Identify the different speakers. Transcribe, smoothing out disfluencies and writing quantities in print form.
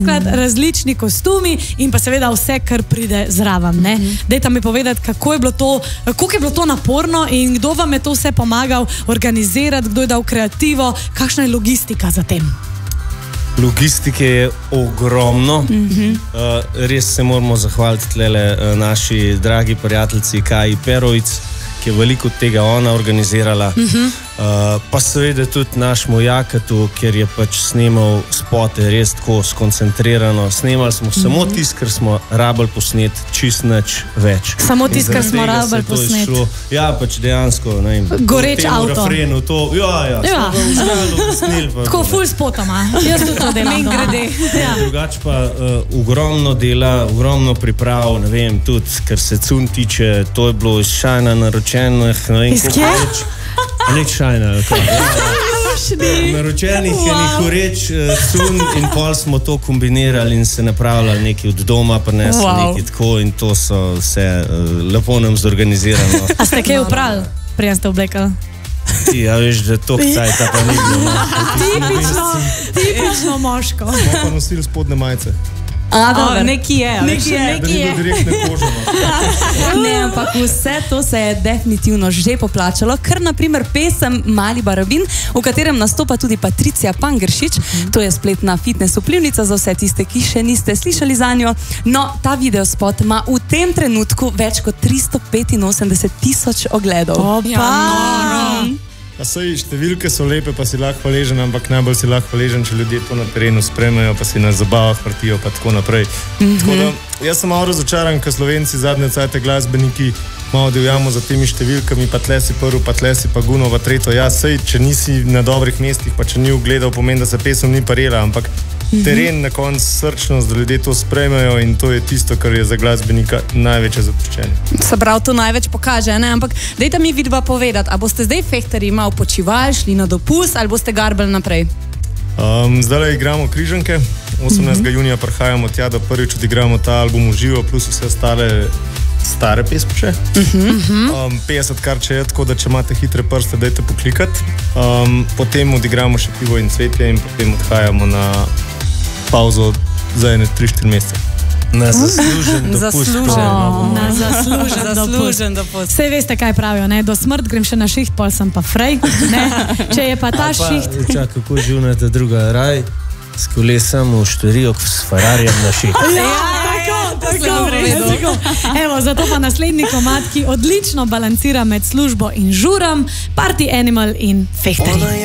Speaker 1: različni kostumi in pa seveda vse, kar pride zraven. Dajte mi povedati, kako je bilo to, koliko je bilo to naporno in kdo vam je to vse pomagal organizirati, kdo je dal kreativo, kakšna je logistika za tem?
Speaker 2: Logistike je ogromno. Res se moramo zahvaliti tlele naši dragi prijateljici Kaji Perovic, ki je veliko tega ona organizirala. Pa seveda tudi našemu Jakatu, ker je pač snemal spote res tako skoncentrirano. Snemali smo samo tisto, ker smo rabili posnet, čist nič več.
Speaker 1: Samo tisto, ker smo rabili posnet.
Speaker 2: Ja, pač dejansko, ne vem.
Speaker 1: Goreč avto.
Speaker 2: Refrenu, to,
Speaker 1: tako ful spotoma. Jaz tudi to delam.
Speaker 2: Drugač pa ogromno dela, ogromno priprav, ne vem, tudi, ker se cun tiče, to je bilo iz Šajna naročeno, ne vem, koliko več. Nek Šajna, naročenih je nekoreč cun in pol smo to kombinirali in se napravljali nekaj od doma, prinesli nekaj tako in to so vse lepo nam zorganizirano.
Speaker 1: A ste kaj upravili, prije ste oblekali?
Speaker 2: Ja, veš, da to cajta pa ni bilo.
Speaker 1: Tipično moško.
Speaker 3: Smo pa nosili spodne majice.
Speaker 4: Nekaj je.
Speaker 3: Da ni bilo direktne kože.
Speaker 4: Ne, ampak vse to se je definitivno že poplačalo, ker naprimer pesem Mali barabin, v katerem nastopa tudi Patricija Pangeršič, to je spletna fitness vplivnica za vse tiste, ki še niste slišali za njo. No, ta videospot ima v tem trenutku več kot 385,000 ogledov.
Speaker 3: Pa sej, številke so lepe, pa si lahko hvaležen, ampak najbolj si lahko hvaležen, če ljudje to na terenu spremljajo, pa si na zabavah vrtijo, pa tako naprej. Tako da, jaz sem malo razočaran, ker Slovenci zadnje cajte glasbeniki malo divjamo za temi številkami, pa tle si prv, pa tle si pa guno v tretjo. Ja, sej, če nisi na dobrih mestih, pa če ni ugledal, pomeni, da se pesem ni parela, ampak teren na koncu srčnost, da ljudje to sprejmejo in to je tisto, kar je za glasbenika največje zapuščenje.
Speaker 4: Se prav to največ pokaže, ne? Ampak dajte mi vidva povedati, a boste zdaj fehterji malo počival, šli na dopust ali boste garbali naprej?
Speaker 3: Zdaj igramo Križanke, 18. junija prihajamo tja, da prvič odigramo ta album v živo, plus vse ostale stare pesme še. 50 karče je, tako da če imate hitre prste, dajte poklikati. Potem odigramo še Pivo in cvetje in potem odhajamo na pauzo za 3-4 mesece.
Speaker 2: Na zaslužen dopust.
Speaker 1: Na zaslužen dopust. Sej veste, kaj pravijo, ne? Do smrt grem še na šiht, pol sem pa frej. Če je pa ta šiht...
Speaker 2: Čak, kako živnete druga raj, s kolesom v štorijo s Ferrarijem na šiht.
Speaker 1: Evo, zato pa naslednji komad, ki odlično balancira med službo in žurom, Party Animal in fehterji.